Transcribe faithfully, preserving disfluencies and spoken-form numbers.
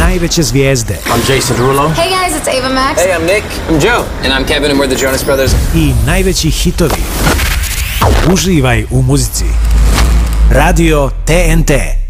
najveće zvijezde. I'm Jason Derulo. Hey guys, it's Ava Max. Hey, I'm Nick. I'm Joe. And I'm Kevin and we're the Jonas Brothers. I najveći hitovi. Uživaj u muzici. Radio T N T.